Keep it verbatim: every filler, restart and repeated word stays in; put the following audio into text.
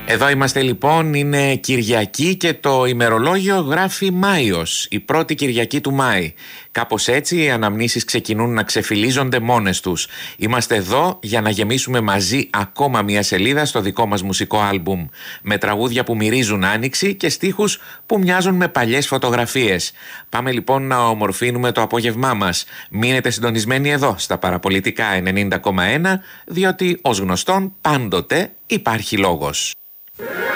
Εδώ είμαστε λοιπόν, είναι Κυριακή και το ημερολόγιο γράφει Μάιος, η πρώτη Κυριακή του Μάη. Κάπως έτσι οι αναμνήσεις ξεκινούν να ξεφυλίζονται μόνες τους. Είμαστε εδώ για να γεμίσουμε μαζί ακόμα μια σελίδα στο δικό μας μουσικό άλμπουμ, με τραγούδια που μυρίζουν άνοιξη και στίχους που μοιάζουν με παλιές φωτογραφίες. Πάμε λοιπόν να ομορφύνουμε το απόγευμά μας. Μείνετε συντονισμένοι εδώ στα Παραπολιτικά ενενήντα κόμμα ένα, διότι ως γνωστόν πάντοτε υπάρχει λόγος.